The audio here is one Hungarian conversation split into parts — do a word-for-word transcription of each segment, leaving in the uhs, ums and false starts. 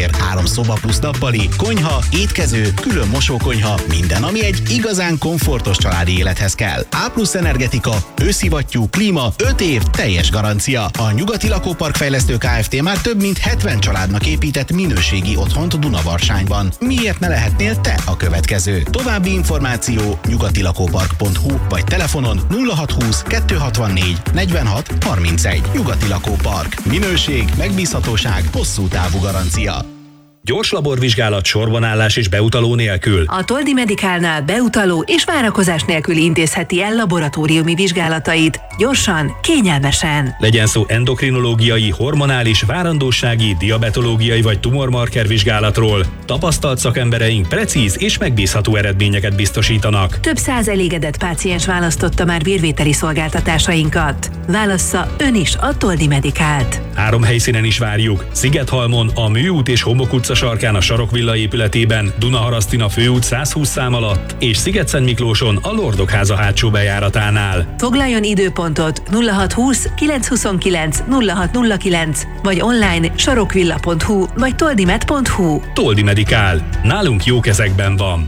tér, három szoba plusz nappali, konyha, étkező, külön mosókonyha, minden, ami egy igazán komfortos családi élethez kell. A plusz energetika, hőszivattyú, klíma, öt év, teljes garancia. A Nyugati Lakópark Fejlesztő Kft. Már több mint hetven családnak épített minőségi otthont Dunavarságban. Miért ne lehetnél te a következő? További információ nyugatilakópark pont hu vagy telefonon nulla hat húsz kettő hatvannégy negyvenhat harmincegy. Nyugati Lakópark. Minőség, megbízhatóság, hosszú távú garancia. Gyors laborvizsgálat, sorbanállás és beutaló nélkül. A Toldi Medicalnál beutaló és várakozás nélkül intézheti el laboratóriumi vizsgálatait. Gyorsan, kényelmesen. Legyen szó endokrinológiai, hormonális, várandósági, diabetológiai vagy tumormarker vizsgálatról. Tapasztalt szakembereink precíz és megbízható eredményeket biztosítanak. Több száz elégedett páciens választotta már vérvételi szolgáltatásainkat. Válassza ön is a Toldi Medicalt. Három helyszínen is várjuk. Szigethalmon, a Műút és Homok utca sarkán a Sarokvilla épületében, Dunaharasztin főút száz húsz szám alatt, és Szigetszentmiklóson a Lordokháza hátsó bejáratánál. Foglaljon időpontot nulla hat húsz kilenc huszonkilenc nulla hat nulla kilenc vagy online sarokvilla pont hu vagy toldimed pont hu. Toldi Medical. Nálunk jó kezekben van.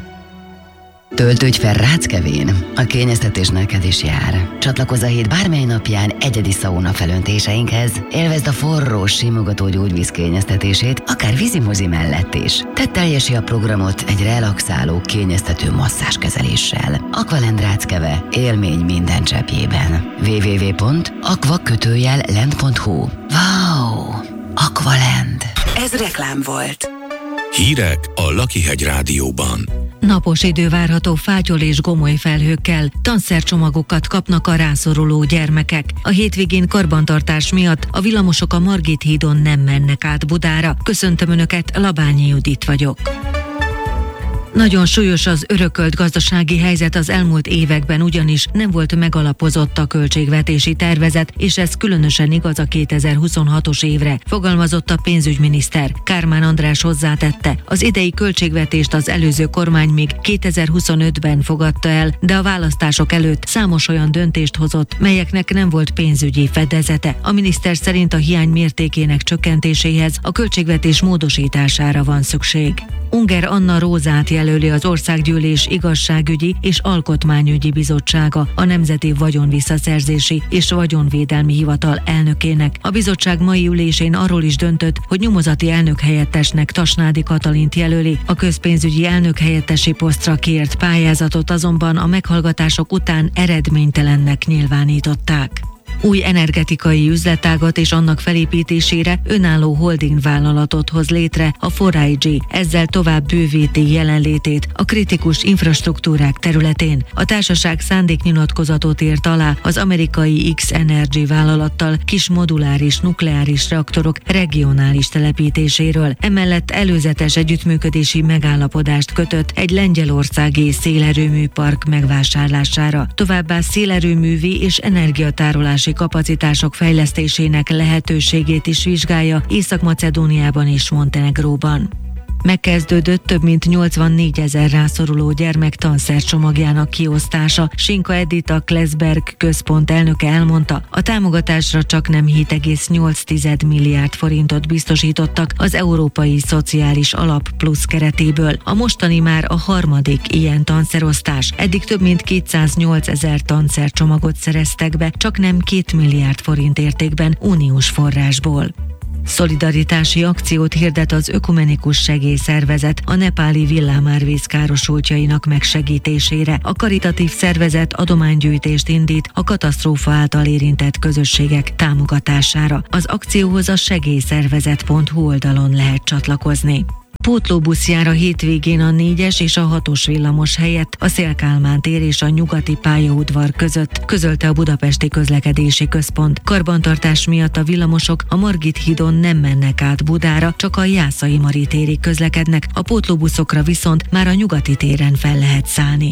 Töltődj fel Ráckevén, a kényeztetés neked is jár. Csatlakozz a hét bármely napján egyedi szauna felöntéseinkhez, élvezd a forró, simogató gyógyvíz kényeztetését, akár vízimozi mellett is. Tedd teljesi a programot egy relaxáló, kényeztető masszázskezeléssel. Aqualend Ráckeve, élmény minden cseppjében. double-u double-u double-u pont aqua kötőjel lend pont hu. Wow! Aqualend! Ez reklám volt. Hírek a Lakihegy Rádióban. Napos idő várható fátyol és gomoly felhőkkel, tanszercsomagokat kapnak a rászoruló gyermekek. A hétvégén karbantartás miatt a villamosok a Margit hídon nem mennek át Budára. Köszöntöm Önöket, Labányi Judit vagyok. Nagyon súlyos az örökölt gazdasági helyzet az elmúlt években, ugyanis nem volt megalapozott a költségvetési tervezet, és ez különösen igaz a kétezer-huszonhatos évre, fogalmazott a pénzügyminiszter. Kármán András hozzátette, az idei költségvetést az előző kormány még kétezer-huszonötben fogadta el, de a választások előtt számos olyan döntést hozott, melyeknek nem volt pénzügyi fedezete. A miniszter szerint a hiány mértékének csökkentéséhez a költségvetés módosítására van szükség. Unger Anna Rózát jelöli az Országgyűlés Igazságügyi és Alkotmányügyi Bizottsága a Nemzeti Vagyonvisszaszerzési és Vagyonvédelmi Hivatal elnökének. A bizottság mai ülésén arról is döntött, hogy nyomozati elnökhelyettesnek Tasnádi Katalint jelöli. A közpénzügyi elnökhelyettesi posztra kiírt pályázatot azonban a meghallgatások után eredménytelennek nyilvánították. Új energetikai üzletágat és annak felépítésére önálló holding vállalatot hoz létre a four I G, ezzel tovább bővíti jelenlétét a kritikus infrastruktúrák területén. A társaság szándéknyilatkozatot írt alá az amerikai X-Energy vállalattal kis moduláris nukleáris reaktorok regionális telepítéséről. Emellett előzetes együttműködési megállapodást kötött egy lengyelországi szélerőműpark megvásárlására. Továbbá szélerőművi és energiatárolási kapacitások fejlesztésének lehetőségét is vizsgálja Észak-Macedóniában és Montenegróban. Megkezdődött több mint nyolcvannégy rászoruló gyermek tanszercsomagjának kiosztása. Sinka Edith, a Kleszberg központ elnöke elmondta, a támogatásra csaknem hét egész nyolc milliárd forintot biztosítottak az Európai Szociális Alap Plusz keretéből. A mostani már a harmadik ilyen tanszerosztás. Eddig több mint kétszáznyolcezer tanszercsomagot szereztek be, csaknem két milliárd forint értékben uniós forrásból. Szolidaritási akciót hirdet az Ökumenikus Segélyszervezet a nepáli villámárvíz károsultjainak megsegítésére. A karitatív szervezet adománygyűjtést indít a katasztrófa által érintett közösségek támogatására. Az akcióhoz a segélyszervezet pont hu oldalon lehet csatlakozni. Pótlóbusz jár a hétvégén a négyes és a hatos villamos helyett a Széll-Kálmán tér és a nyugati pályaudvar között, közölte a Budapesti Közlekedési Központ. Karbantartás miatt a villamosok a Margit hídon nem mennek át Budára, csak a Jászai Mari térig közlekednek, a pótlóbuszokra viszont már a nyugati téren fel lehet szállni.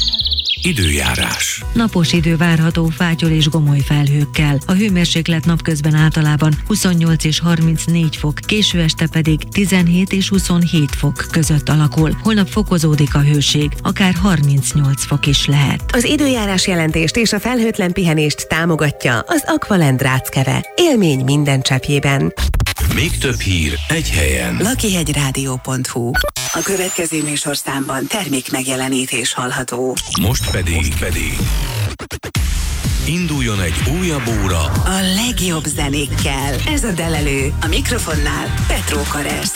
Időjárás. Napos idő várható fátyol és gomoly felhőkkel. A hőmérséklet napközben általában huszonnyolc és harmincnégy fok, késő este pedig tizenhét és huszonhét fok között alakul. Holnap fokozódik a hőség, akár harmincnyolc fok is lehet. Az időjárás jelentést és a felhőtlen pihenést támogatja az Aqualend Ráckeve. Élmény minden cseppjében. Még több hír egy helyen. lakihegyrádió pont hu. A következő műsorszámban termék megjelenítés hallható. Most pedig, Most pedig induljon egy újabb óra a legjobb zenékkel. Ez a Delelő. A mikrofonnál Petró Karesz.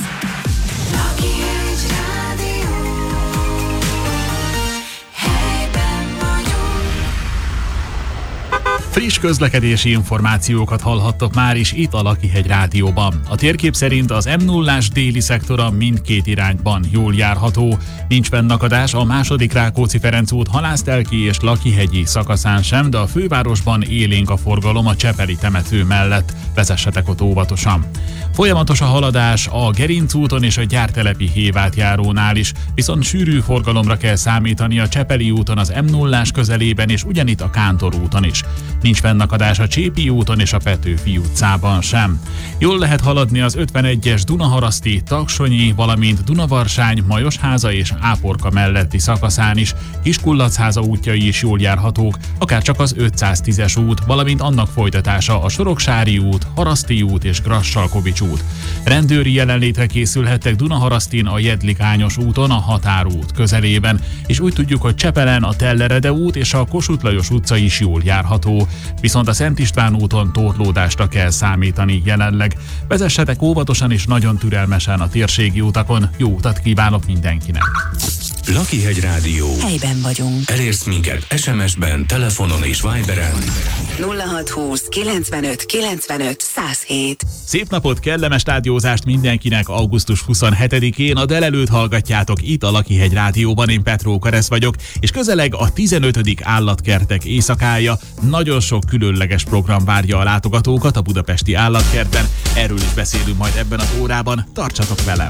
Friss közlekedési információkat hallhattok már is itt a Lakihegy Rádióban. A térkép szerint az M nullás déli szektora mindkét irányban jól járható. Nincs fennakadás a második Rákóczi-Ferenc út Halásztelki és Lakihegyi szakaszán sem, de a fővárosban élénk a forgalom a Csepeli temető mellett. Vezessetek ott óvatosan. Folyamatos a haladás a Gerinc úton és a Gyártelepi Hévátjárónál is, viszont sűrű forgalomra kell számítani a Csepeli úton az M nullás közelében és ugyanitt a Kántor úton is. Nincs fennakadás a Csépi úton és a Petőfi utcában sem. Jól lehet haladni az ötvenegyes Dunaharaszti, Taksonyi, valamint Dunavarsány, Majosháza és Áporka melletti szakaszán is. Kiskullacháza útjai is jól járhatók, akár csak az ötszáztízes út, valamint annak folytatása a Soroksári út, Haraszti út és Grassalkovics út. Rendőri jelenlétre készülhettek Dunaharasztin a Jedlikányos úton, a Határút közelében, és úgy tudjuk, hogy Csepelen a Tellerede út és a Kossuth Lajos utca is jól járható. Viszont a Szent István úton torlódásra kell számítani jelenleg. Vezessetek óvatosan és nagyon türelmesen a térségi utakon. Jó utat kívánok mindenkinek! Lakihegy Rádió. Helyben vagyunk. Elérsz minket es em es-ben, telefonon és Viberen. nulla hat húsz kilencvenöt kilencvenöt száz hét. Szép napot, kellemes rádiózást mindenkinek augusztus huszonhetedikén. A Delelőt hallgatjátok itt a Lakihegy Rádióban, én Petró Karesz vagyok, és közeleg a tizenötödik állatkertek éjszakája. Nagyon sok különleges program várja a látogatókat a budapesti állatkertben. Erről is beszélünk majd ebben az órában. Tartsatok velem!